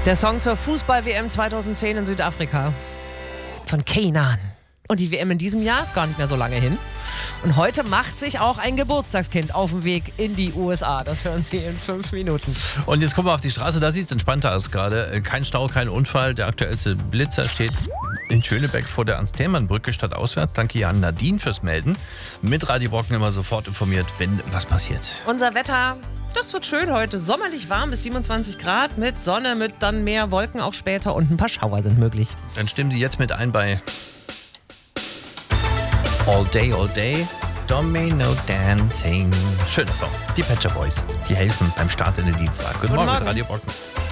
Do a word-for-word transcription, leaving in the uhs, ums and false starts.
Der Song zur Fußball-W M zweitausendzehn in Südafrika von Keenan. Und die W M in diesem Jahr ist gar nicht mehr so lange hin. Und heute macht sich auch ein Geburtstagskind auf dem Weg in die U S A. Das hören Sie in fünf Minuten. Und jetzt gucken wir auf die Straße, da sieht es entspannter aus gerade. Kein Stau, kein Unfall. Der aktuellste Blitzer steht in Schönebeck vor der Ernst-Thälmann-Brücke statt auswärts. Danke an Nadine fürs Melden. Mit Radio Brocken immer sofort informiert, wenn was passiert. Unser Wetter, das wird schön heute. Sommerlich warm bis siebenundzwanzig Grad mit Sonne, mit dann mehr Wolken auch später und ein paar Schauer sind möglich. Dann stimmen Sie jetzt mit ein bei All Day, All Day, Domino Dancing. Schöner Song. Die Pet Shop Boys, die helfen beim Start in den Dienstag. Guten, Guten Morgen, Morgen. Radio Brocken.